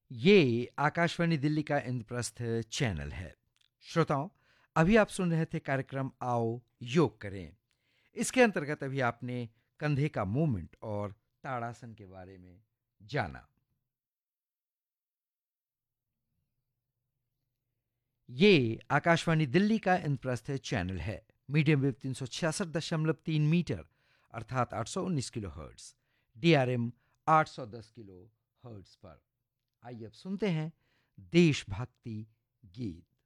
ये आकाशवाणी दिल्ली का इंद्रप्रस्थ चैनल है। श्रोताओं, अभी आप सुन रहे थे कार्यक्रम आओ योग करें। इसके अंतर्गत अभी आपने कंधे का मूवमेंट और ताड़ासन के बारे में जाना। ये आकाशवाणी दिल्ली का इंद्रप्रस्थ चैनल है। मीडियम वेव 366.3 मीटर अर्थात 819 kilo hertz, DRM 810 kilo hertz पर। आइए अब सुनते हैं देशभक्ति गीत।